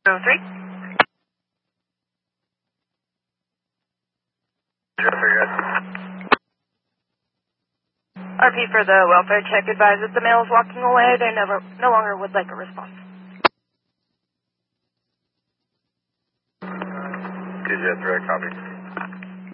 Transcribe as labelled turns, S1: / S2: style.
S1: 03. RP for the welfare check advised that the male is walking away. They no longer would like a response.
S2: TJ3, copy.